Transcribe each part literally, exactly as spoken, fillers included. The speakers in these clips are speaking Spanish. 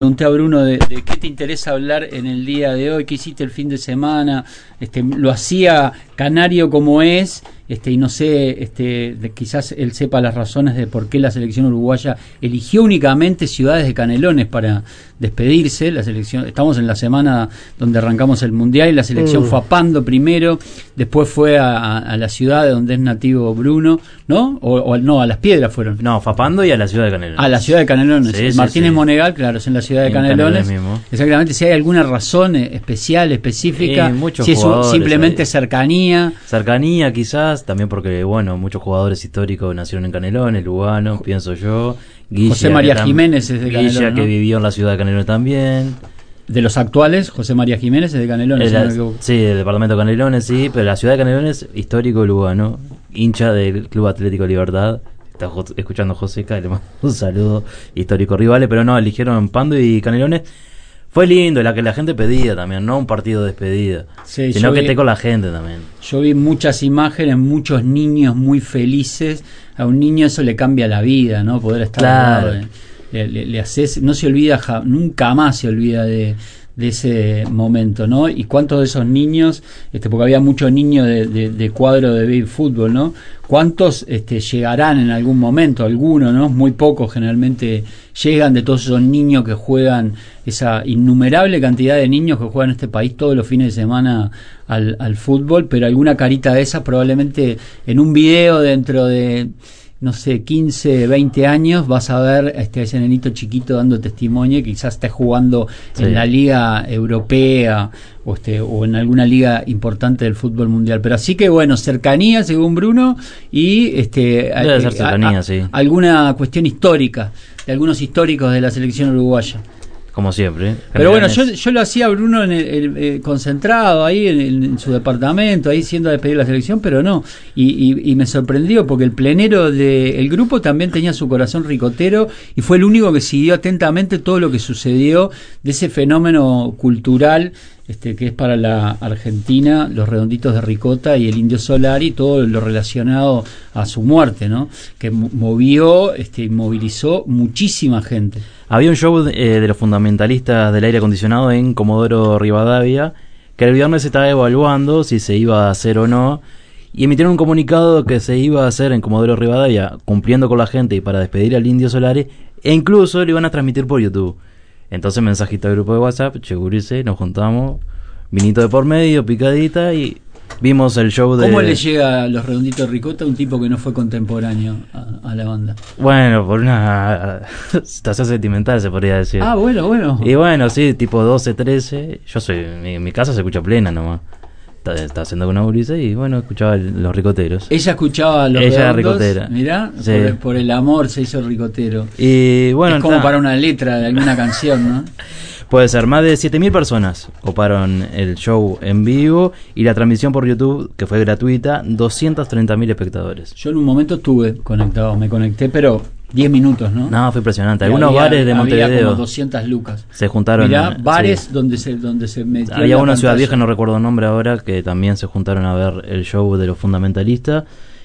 Pregunté a Bruno de, de qué te interesa hablar en el día de hoy, qué hiciste el fin de semana. Este, lo hacía canario como es, este, y no sé, este, de, quizás él sepa las razones de por qué la selección uruguaya eligió únicamente ciudades de Canelones para despedirse. La selección, estamos en la semana donde arrancamos el mundial y la selección mm. fue a Pando primero, después fue a, a, a la ciudad de donde es nativo Bruno, ¿no? O, o no, a Las Piedras fueron. No, fue a Pando y a la ciudad de Canelones. A la ciudad de Canelones. Sí, sí, Martínez sí. Monegal, claro, es en la ciudad de en Canelones. Canelones Exactamente, si hay alguna razón especial, específica, eh, muchos si es un, simplemente ahí. cercanía. Cercanía quizás, también porque, bueno, muchos jugadores históricos nacieron en Canelones, Lugano, jo- pienso yo. Guilla, José María tam- Jiménez es de Canelones, Guilla, ¿no? que vivió en la ciudad de Canelones también. De los actuales, José María Jiménez es de Canelones. La, ¿no? sí, del departamento de Canelones, sí, pero la ciudad de Canelones, histórico Lugano, hincha del Club Atlético Libertad. Está jo- escuchando Joseca, le mando un saludo, histórico rivales, pero no, eligieron Pando y Canelones. Fue lindo, la que la gente pedía también, no un partido de despedida, Sí, sino que vi, esté con la gente también. Yo vi muchas imágenes, muchos niños muy felices. A un niño eso le cambia la vida, ¿no? Poder estar Claro. al lado de, le, le, le haces, no se olvida, ja, nunca más se olvida de, de ese momento, ¿no? Y cuántos de esos niños, este, porque había muchos niños de, de, de cuadro de baby fútbol, ¿no? ¿Cuántos este, llegarán en algún momento? Algunos, ¿no? Muy pocos generalmente llegan, de todos esos niños que juegan, esa innumerable cantidad de niños que juegan en este país todos los fines de semana al, al fútbol, pero alguna carita de esas probablemente en un video dentro de, no sé, quince, veinte años vas a ver este, a ese nenito chiquito dando testimonio que quizás esté jugando sí. en la liga europea o, este, o en alguna liga importante del fútbol mundial. Pero así que bueno, cercanía según Bruno y este, Debe a, ser cercanía, a, a, sí. alguna cuestión histórica de algunos históricos de la selección uruguaya. Como siempre. Pero bueno, yo, yo lo hacía Bruno en el, el, el concentrado ahí en, el, en su departamento, ahí siendo a despedir la selección, pero no. Y, y, y me sorprendió porque el plenero del grupo también tenía su corazón ricotero y fue el único que siguió atentamente todo lo que sucedió de ese fenómeno cultural este, que es para la Argentina, los redonditos de ricota y el Indio Solari y todo lo relacionado a su muerte, ¿no? Que movió, este, movilizó muchísima gente. Había un show eh, de los fundamentalistas del aire acondicionado en Comodoro Rivadavia, que el viernes se estaba evaluando si se iba a hacer o no, y emitieron un comunicado que se iba a hacer en Comodoro Rivadavia, cumpliendo con la gente y para despedir al Indio Solari, e incluso lo iban a transmitir por YouTube. Entonces mensajito al grupo de WhatsApp, chegurice, nos juntamos, vinito de por medio, picadita, y vimos el show de... ¿Cómo le llega a los redonditos de ricota a un tipo que no fue contemporáneo a, a la banda? Bueno, por una situación sentimental se podría decir. Ah, bueno, bueno. Y bueno, sí, tipo doce, trece. Yo soy, mi, mi casa se escucha plena nomás. Está, está haciendo con una gurisa y bueno, escuchaba el, los ricoteros. Ella escuchaba a los Ella era redondos, ricotera. Mirá, Sí. por, por el amor se hizo ricotero. Y bueno, es como está, para una letra de alguna canción, ¿no? Puede ser, más de siete mil personas coparon el show en vivo y la transmisión por YouTube, que fue gratuita, doscientos treinta mil espectadores. Yo en un momento estuve conectado, me conecté, pero diez minutos, ¿no? No, fue impresionante. Y Algunos había, bares de Montevideo. Había como doscientas lucas. Se juntaron. Mirá, bares sí. donde se donde se metió. Había una Ciudad Vieja, no recuerdo el nombre ahora, que también se juntaron a ver el show de los fundamentalistas.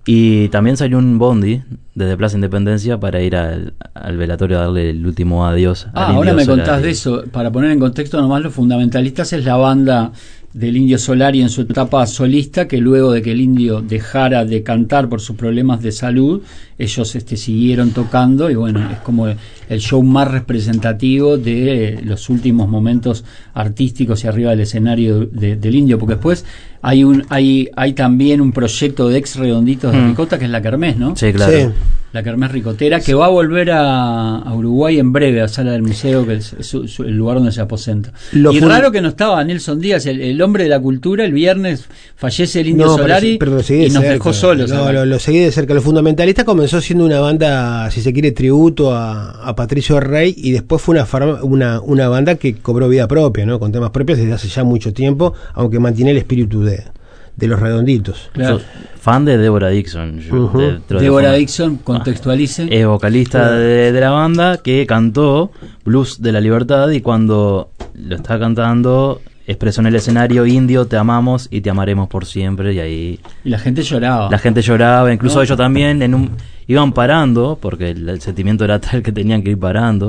Y también salió un bondi desde Plaza Independencia para ir al, al velatorio a darle el último adiós. Ah, al ahora me Solari. contás de eso. Para poner en contexto nomás, los fundamentalistas es la banda del Indio Solari en su etapa solista, que luego de que el Indio dejara de cantar por sus problemas de salud, ellos este, siguieron tocando y bueno, es como el show más representativo de los últimos momentos artísticos y arriba del escenario de, del Indio, porque después hay un hay hay también un proyecto de ex redonditos de mm. ricota que es la Kermés, ¿no? Sí, claro. Sí. La Kermés ricotera, que va a volver a, a Uruguay en breve, a Sala del Museo, que es, es su, su, el lugar donde se aposenta. Lo y fun... raro que no estaba Nelson Díaz, el, el hombre de la cultura. El viernes fallece el Indio no, Solari pero, pero y nos cerca. dejó solos. No, lo, lo seguí de cerca. Los fundamentalistas comenzó siendo una banda, si se quiere, tributo a, a Patricio Rey, y después fue una, farma, una una banda que cobró vida propia, ¿no? Con temas propios desde hace ya mucho tiempo, aunque mantiene el espíritu de de los redonditos. Claro. Fan de Deborah Dixon. Yo, uh-huh. de, Deborah de Dixon, contextualice. Es vocalista uh-huh. de, de la banda que cantó Blues de la Libertad, y cuando lo está cantando expresó en el escenario: Indio, te amamos y te amaremos por siempre. Y ahí y la gente lloraba. La gente lloraba, incluso no. ellos también en un, iban parando, porque el, el sentimiento era tal que tenían que ir parando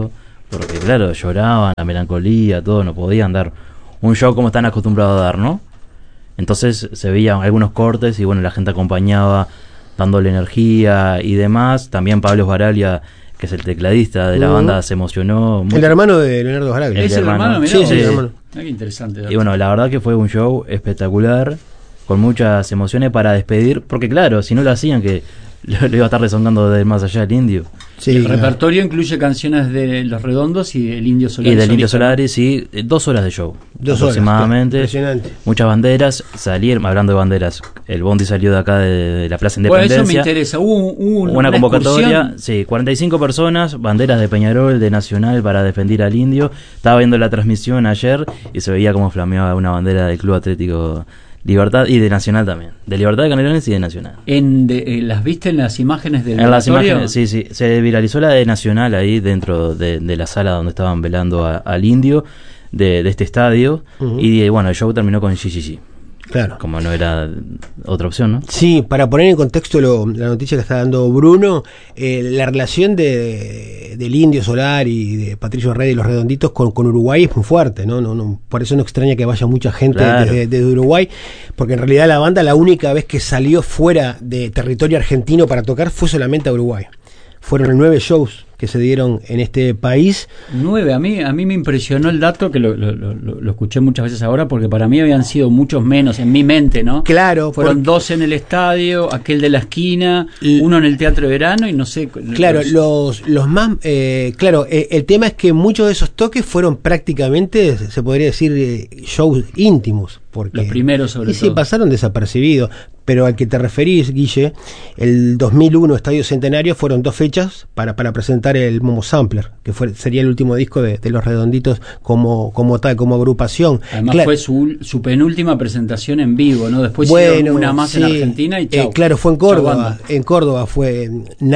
porque claro, lloraban, la melancolía, todo, no podían dar un show como están acostumbrados a dar, ¿no? Entonces se veían algunos cortes y bueno, la gente acompañaba dándole energía y demás. También Pablo Baraglia, que es el tecladista de la uh-huh. banda, se emocionó mucho. El hermano de Leonardo Baraglia. ¿Es el hermano? hermano mirá, sí, sí, el hermano. Ah, qué interesante. Y bueno, la verdad que fue un show espectacular, con muchas emociones para despedir, porque claro, si no lo hacían, que lo, lo iba a estar rezongando desde más allá del Indio. Sí, el claro. repertorio incluye canciones de Los Redondos y del Indio Solari. Y del Indio Solari, sí, dos horas de show. Dos aproximadamente. Horas, impresionante. Muchas banderas, salieron, hablando de banderas, el bondi salió de acá de, de la Plaza Independencia. Bueno, eso me interesa, hubo, hubo una, una convocatoria, excursión. Sí, cuarenta y cinco personas, banderas de Peñarol, de Nacional para defender al Indio. Estaba viendo la transmisión ayer y se veía cómo flameaba una bandera del Club Atlético Libertad y de Nacional también, de Libertad de Canelones y de Nacional. En de, eh, ¿Las viste en las imágenes del En las imágenes, sí, sí, se viralizó la de Nacional ahí dentro de, de la sala donde estaban velando a, al Indio de, de este estadio. Uh-huh. Y bueno, el show terminó con G G G. Claro. Como no era otra opción, ¿no? Sí, para poner en contexto lo, la noticia que está dando Bruno, eh, la relación de, del Indio Solari y de Patricio Rey y los Redonditos con, con Uruguay es muy fuerte, ¿no? No, no, por eso no extraña que vaya mucha gente claro. desde, desde Uruguay, porque en realidad la banda la única vez que salió fuera de territorio argentino para tocar fue solamente a Uruguay. Fueron nueve shows que se dieron en este país. Nueve, a mí a mí me impresionó el dato, que lo, lo, lo, lo escuché muchas veces ahora, porque para mí habían sido muchos menos en mi mente, ¿no? Claro. Fueron porque, dos en el estadio, aquel de la esquina, y, uno en el Teatro de Verano y no sé... Claro, los, los, los más... Eh, claro, eh, el tema es que muchos de esos toques fueron prácticamente, se podría decir, eh, shows íntimos. Porque, los primeros sobre y todo. Sí, pasaron desapercibidos. Pero al que te referís, Guille, el dos mil uno Estadio Centenario fueron dos fechas para, para presentar el Momo Sampler, que fue, sería el último disco de, de Los Redonditos como, como tal, como agrupación. Además claro, fue su, su penúltima presentación en vivo, ¿no? Después bueno, hicieron una más sí, en Argentina y chau. Eh, claro, fue en Córdoba. En Córdoba fue.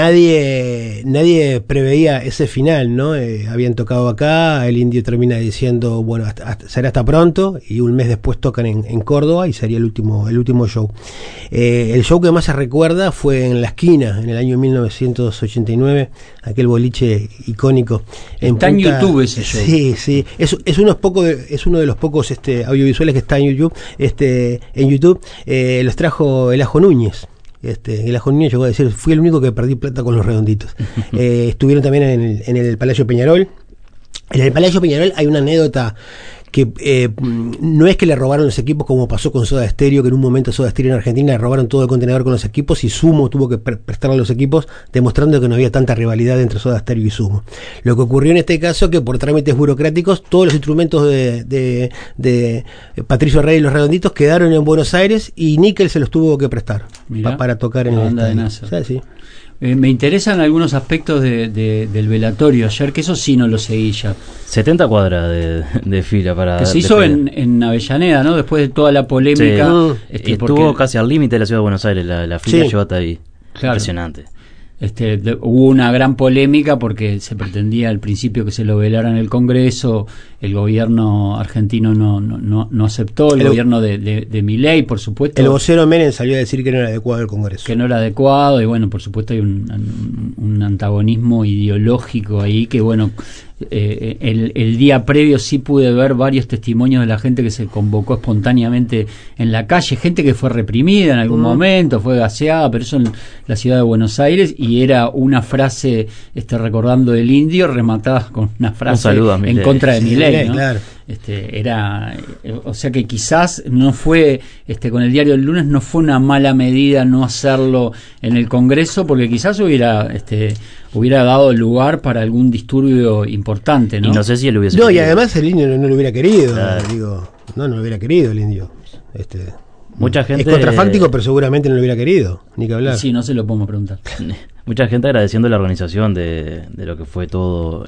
Nadie, nadie preveía ese final, ¿no? Eh, habían tocado acá, el Indio termina diciendo, bueno, hasta, hasta, será hasta pronto, y un mes después tocan en, en Córdoba y sería el último, el último show. Eh, el show que más se recuerda fue en La Esquina, en el año mil novecientos ochenta y nueve, aquel boliche icónico. En está Punta, en YouTube ese show. Sí, sí. Es, es, unos pocos de, es uno de los pocos este, audiovisuales que está en YouTube. Este, en YouTube eh, los trajo el Ajo Núñez. Este, el Ajo Núñez llegó a decir, fui el único que perdí plata con Los Redonditos. eh, estuvieron también en el, en el Palacio Peñarol. En el Palacio Peñarol hay una anécdota que eh, no es que le robaron los equipos como pasó con Soda Stereo, que en un momento Soda Stereo en Argentina le robaron todo el contenedor con los equipos y Sumo tuvo que pre- prestarle los equipos, demostrando que no había tanta rivalidad entre Soda Stereo y Sumo. Lo que ocurrió en este caso que por trámites burocráticos todos los instrumentos de, de, de Patricio Rey y los Redonditos quedaron en Buenos Aires y Nickel se los tuvo que prestar pa- para tocar en la el banda estadio. de NASA. ¿Sabes? Sí. Eh, me interesan algunos aspectos de, de, del velatorio ayer, que eso sí no lo seguí ya. setenta cuadras de, de fila para... Que se hizo en, en Avellaneda, ¿no? Después de toda la polémica. Sí. Este, estuvo porque... casi al límite de la ciudad de Buenos Aires, la, la fila sí. llegó hasta ahí. Claro. Impresionante. Este, de, hubo una gran polémica porque se pretendía al principio que se lo velara en el Congreso, el gobierno argentino no no, no, no aceptó, el, el gobierno de, de, de Milei, por supuesto. El vocero Menem salió a decir que no era adecuado el Congreso. Que no era adecuado, y bueno, por supuesto hay un, un, un antagonismo ideológico ahí que, bueno, eh, el, el día previo sí pude ver varios testimonios de la gente que se convocó espontáneamente en la calle, gente que fue reprimida en algún mm. momento, fue gaseada, pero eso en la ciudad de Buenos Aires, y era una frase este recordando del Indio rematada con una frase un en contra de sí, Milei, ¿no? Claro. Este, era, o sea que quizás no fue, este, con el diario del lunes no fue una mala medida no hacerlo en el Congreso, porque quizás hubiera, este, hubiera dado lugar para algún disturbio importante, ¿no? Y no sé si él hubiese No, querido. Y además el Indio no, no lo hubiera querido, claro. digo, no, no lo hubiera querido el Indio. Este, Mucha gente es contrafáctico, pero seguramente no lo hubiera querido, ni que hablar. Sí, no se lo podemos preguntar. Mucha gente agradeciendo la organización de, de lo que fue todo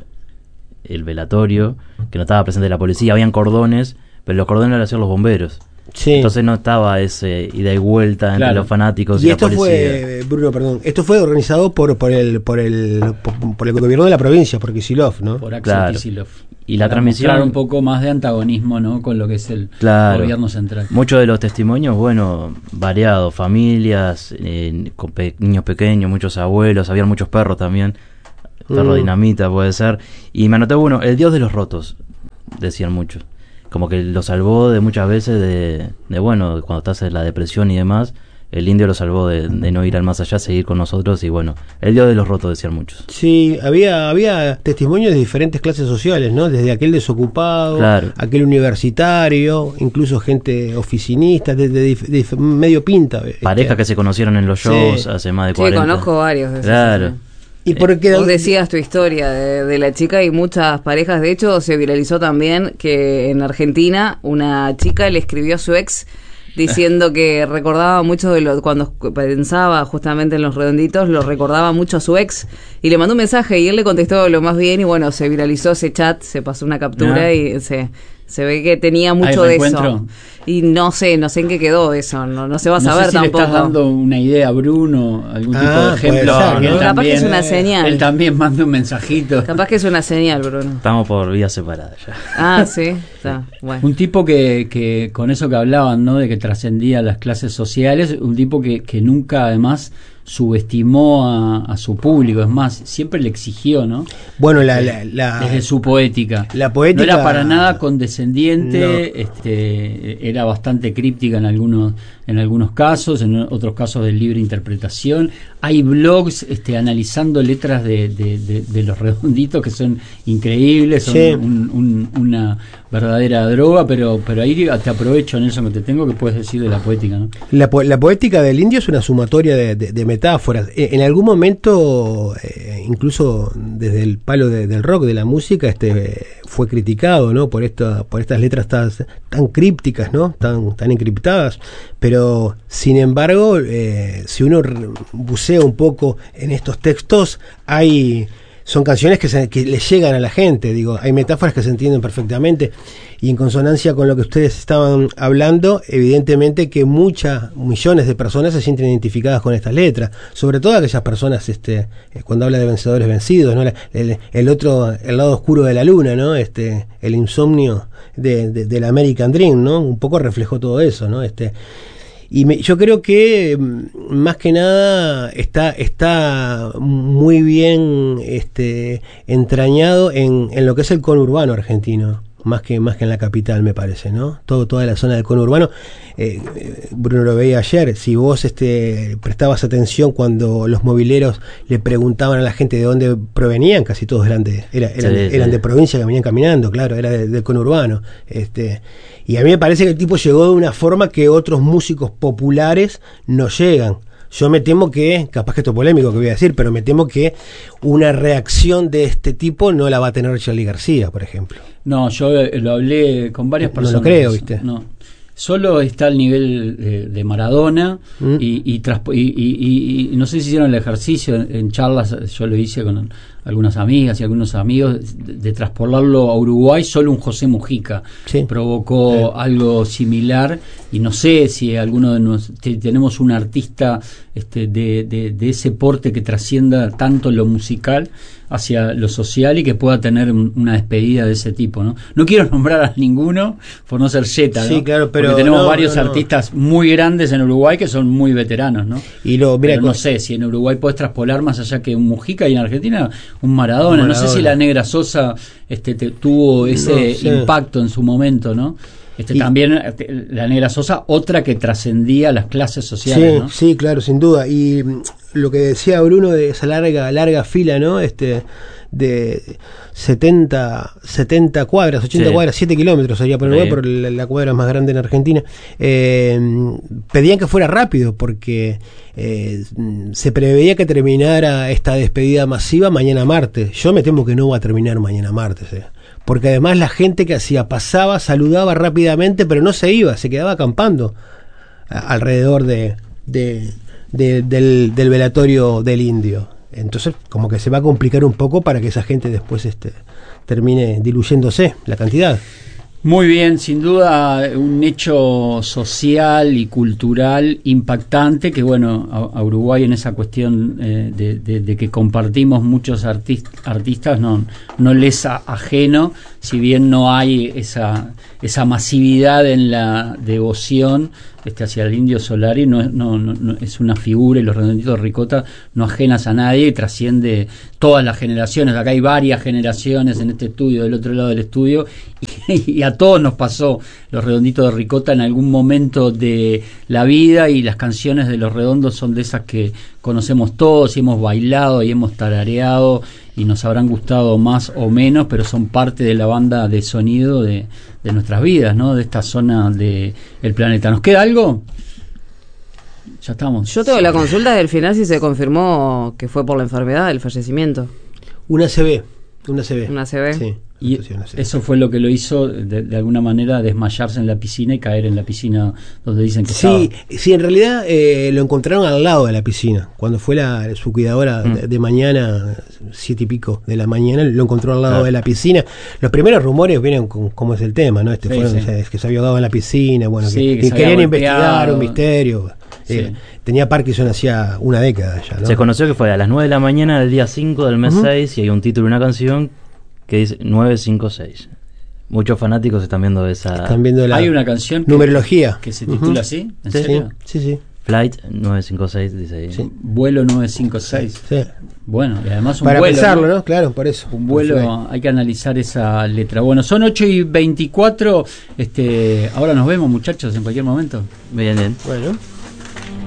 el velatorio, que no estaba presente la policía, habían cordones, pero los cordones los hacían los bomberos. Sí. Entonces no estaba ese ida y vuelta entre claro. los fanáticos y, y esto la policía. Fue, Bruno, perdón, esto fue organizado por por el por el por, por el gobierno de la provincia, por Kicillof, ¿no? Por Axel claro. Kicillof. Y la transmisión un poco más de antagonismo, ¿no? Con lo que es el claro. gobierno central. Muchos de los testimonios, bueno, variados, familias, eh, con pe- niños pequeños, muchos abuelos, había muchos perros también. Perro Mm. Dinamita puede ser. Y me anoté, bueno, el dios de los rotos, decían muchos. Como que lo salvó de muchas veces de, de bueno, cuando estás en la depresión y demás, el indio lo salvó de, de no ir al más allá, seguir con nosotros y bueno, el dios de los rotos, decían muchos. Sí, había había testimonios de diferentes clases sociales, ¿no? Desde aquel desocupado, Claro. aquel universitario, incluso gente oficinista, de, de, de, de medio pinta. Parejas este. que se conocieron en los shows Sí. hace más de Sí, cuarenta. conozco varios de esos. Claro. Sí. Y porque Vos decías tu historia de, de la chica y muchas parejas. De hecho, se viralizó también que en Argentina una chica le escribió a su ex diciendo que recordaba mucho de lo cuando pensaba justamente en Los Redonditos, lo recordaba mucho a su ex y le mandó un mensaje y él le contestó lo más bien y bueno, se viralizó ese chat, se pasó una captura Ah. y se se ve que tenía mucho ¿Hay de reencuentro? eso. Y no sé, no sé en qué quedó eso, no, no se va a No saber sé si tampoco. le estás dando una idea a Bruno, algún Ah, tipo de ejemplo. puede ser, que él ¿no? Capaz que también- es una señal. Él también manda un mensajito. Capaz que es una señal, Bruno. Estamos por vías separadas ya. Ah, sí, está, bueno. Un tipo que, que con eso que hablaban, ¿no? De que trascendía las clases sociales, un tipo que, que nunca además subestimó a, a su público, es más, siempre le exigió, ¿no? Bueno, la, la, la- Desde su poética. la poética- No era para nada condescendiente, No. este, era bastante críptica en algunos, en algunos casos, en otros casos de libre interpretación. Hay blogs este, analizando letras de, de, de, de Los Redonditos que son increíbles, son Sí. un, un, una verdadera droga, pero, pero ahí te aprovecho, Nelson, que te tengo, que puedes decir de la poética, ¿no? La, po- la poética del indio es una sumatoria de, de- de metáforas. Eh, En algún momento, eh, incluso desde el palo de- del rock, de la música, este fue criticado, ¿no? Por esta, por estas letras tan, tan crípticas, ¿no? Tan, tan encriptadas. Pero, sin embargo, eh, si uno re- bucea un poco en estos textos, hay son canciones que, se, que le llegan a la gente, digo, hay metáforas que se entienden perfectamente y en consonancia con lo que ustedes estaban hablando, evidentemente que muchas, millones de personas se sienten identificadas con estas letras, sobre todo aquellas personas, este, eh, cuando habla de vencedores vencidos, ¿no? La- el, el otro, el lado oscuro de la luna, ¿no? Este, el insomnio de, de, del American Dream, ¿no? Un poco reflejó todo eso, ¿no? Este, y me, yo creo que mm, más que nada está está muy bien este entrañado en, en lo que es el conurbano argentino, más que más que en la capital, me parece, ¿no? Todo toda la zona del conurbano. Eh, eh, Bruno lo veía ayer. Si vos este prestabas atención cuando los mobileros le preguntaban a la gente de dónde provenían, casi todos eran de era- eran, Sí, de, sí. eran de provincia que venían caminando, claro, era de- del conurbano. Este y a mí me parece que el tipo llegó de una forma que otros músicos populares no llegan. Yo me temo que, capaz que esto es polémico que voy a decir, pero me temo que una reacción de este tipo no la va a tener Charly García, por ejemplo. No, yo eh, lo hablé con varias No lo personas. creo, ¿viste? No. Solo está al nivel de, de Maradona Mm. y, y, traspo- y, y- y- y no sé si hicieron el ejercicio en, en charlas, yo lo hice con algunas amigas y algunos amigos, de, de traspolarlo a Uruguay. Solo un José Mujica Sí. provocó Sí. algo similar y no sé si alguno de nosotros tenemos un artista este, de, de, de ese porte que trascienda tanto lo musical hacia lo social y que pueda tener un- una despedida de ese tipo, ¿no? No quiero nombrar a ninguno por no ser yeta, ¿no? Sí, claro, pero porque tenemos no, varios no, no. artistas muy grandes en Uruguay que son muy veteranos, ¿no? Y lo, mira, Pero no con- sé si en Uruguay puedes traspolar más allá que un Mujica y en Argentina un Maradona. Un No Maradona. sé si la Negra Sosa este, te- tuvo ese No sé. impacto en su momento, ¿no? Este, Y- también este, la Negra Sosa, otra que trascendía las clases sociales, sí, ¿no? sí, claro, sin duda. Y mm, lo que decía Bruno de esa larga, larga fila, ¿no? Este, de setenta, setenta cuadras, ochenta Sí. cuadras, siete kilómetros sería por Uruguay, Sí. por la, la cuadra más grande en Argentina. Eh, pedían que fuera rápido porque eh, se preveía que terminara esta despedida masiva mañana martes. Yo me temo que no va a terminar mañana martes, eh. Porque además la gente que hacía pasaba, saludaba rápidamente, pero no se iba, se quedaba acampando a- alrededor de, de- de- del, del velatorio del indio. Entonces, como que se va a complicar un poco para que esa gente después este, termine diluyéndose la cantidad. Muy bien, sin duda un hecho social y cultural impactante que, bueno, a, a Uruguay en esa cuestión eh, de, de- de que compartimos muchos artis- artistas no, no les es a- ajeno, si bien no hay esa esa masividad en la devoción este, hacia el Indio Solari, no, no, no, no es una figura, y los Redonditos de Ricota no ajenas a nadie, y trasciende todas las generaciones. Acá hay varias generaciones en este estudio, del otro lado del estudio, y, y a todos nos pasó los Redonditos de Ricota en algún momento de la vida, y las canciones de Los Redondos son de esas que conocemos todos y hemos bailado y hemos tarareado, y nos habrán gustado más o menos, pero son parte de la banda de sonido de, de nuestras vidas, ¿no? De esta zona de el planeta. ¿Nos queda algo? Ya estamos. Yo tengo la consulta del final si se confirmó que fue por la enfermedad, el fallecimiento. Una C B, una C B. Una C B. Sí. Y eso fue lo que lo hizo de, de alguna manera desmayarse en la piscina y caer en la piscina donde dicen que sí, estaba. Sí, en realidad eh, lo encontraron al lado de la piscina. Cuando fue la, su cuidadora mm. de, de mañana, siete y pico de la mañana, lo encontró al lado claro. de la piscina. Los primeros rumores vienen con cómo es el tema, ¿no? Este sí, fueron sí. que, que se había ahogado en la piscina, bueno, sí, que, que que querían investigar un misterio. Sí. Eh, tenía Parkinson hacía una década ya, ¿no? Se conoció que fue a las nueve de la mañana del día cinco del mes uh-huh. seis, y hay un título de una canción que dice nueve cinco seis. Muchos fanáticos están viendo esa. Están viendo la hay una canción que, numerología que se titula uh-huh. así. ¿En sí, serio? Sí, sí. Flight nueve cinco seis dice ahí. Sí. Vuelo nueve cinco seis. Sí. Bueno, y además un para vuelo. Para pensarlo, ¿no? ¿no? Claro, por eso. Un vuelo, hay que analizar esa letra. Bueno, son ocho y veinticuatro. Este, ahora nos vemos, muchachos, en cualquier momento. Bien, bien. Bueno.